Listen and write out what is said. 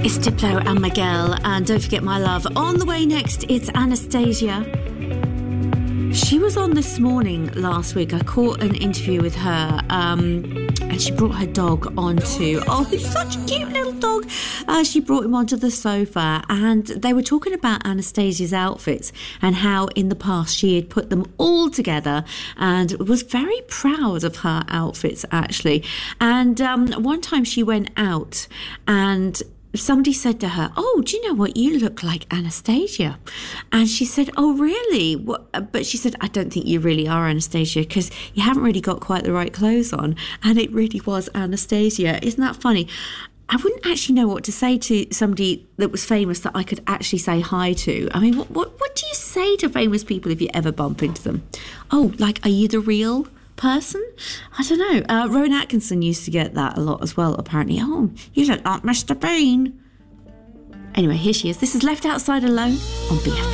It's Diplo and Miguel, and don't forget my love. On the way next, it's Anastasia. She was on This Morning last week. I caught an interview with her, and she brought her dog onto... Oh, he's such a cute little dog. She brought him onto the sofa, and they were talking about Anastasia's outfits and how in the past she had put them all together and was very proud of her outfits, actually. And one time she went out and... somebody said to her, "Oh, do you know what? You look like Anastasia." And she said, "Oh, really?" But she said, "I don't think you really are Anastasia because you haven't really got quite the right clothes on." And it really was Anastasia. Isn't that funny? I wouldn't actually know what to say to somebody that was famous that I could actually say hi to. I mean, what do you say to famous people if you ever bump into them? Oh, like, are you the real person? I don't know. Rowan Atkinson used to get that a lot as well, apparently. "Oh, you look like Mr. Bean." Anyway, here she is. This is Left Outside Alone on BFB.